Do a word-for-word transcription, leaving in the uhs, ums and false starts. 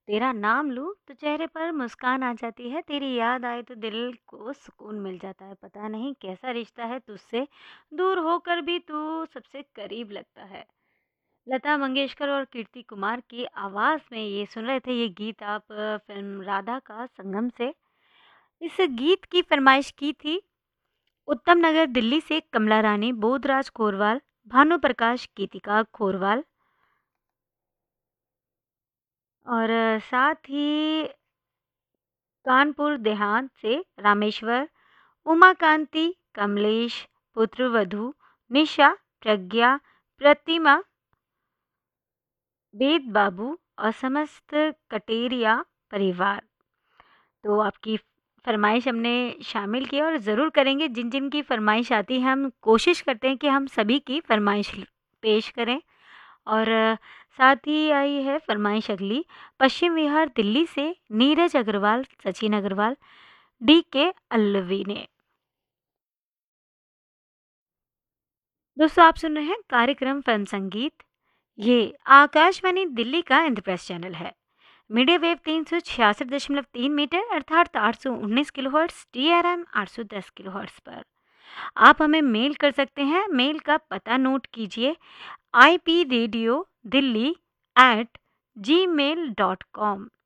तेरा नाम लूं तो चेहरे पर मुस्कान आ जाती है, तेरी याद आए तो दिल को सुकून मिल जाता है। पता नहीं कैसा रिश्ता है तुझसे, दूर होकर भी तू सबसे करीब लगता है। लता मंगेशकर और कीर्ति कुमार की आवाज़ में ये सुन रहे थे ये गीत आप अ, फ़िल्म राधा का संगम से। इस गीत की फ़रमाइश की थी उत्तम नगर दिल्ली से कमला रानी, बोधराज खोरवाल, भानु प्रकाश, गीतिका खोरवाल और अ, साथ ही कानपुर देहात से रामेश्वर, उमाकांति, कमलेश, पुत्रवधू, निशा, प्रज्ञा, प्रतिमा, वेद बाबू और समस्त कटेरिया परिवार। तो आपकी फरमाइश हमने शामिल की और ज़रूर करेंगे। जिन जिन की फरमाइश आती है हम कोशिश करते हैं कि हम सभी की फरमाइश पेश करें। और अ, साथ ही आई है फरमाइश अगली पश्चिम विहार दिल्ली से नीरज अग्रवाल, सचिन अग्रवाल, डी के अल्लवी ने। दोस्तों आप सुन रहे हैं कार्यक्रम फिल्म संगीत। ये आकाशवाणी दिल्ली का इंद्रप्रस्थ चैनल है। मीडिया वेव तीन सौ छियासठ दशमलव तीन मीटर अर्थात आठ सौ उन्नीस kilo hertz, T R M आठ सौ दस किलो हर्ट्स पर आप हमें मेल कर सकते हैं। मेल का पता नोट कीजिए, I P radio Delhi eight ji mail dot com.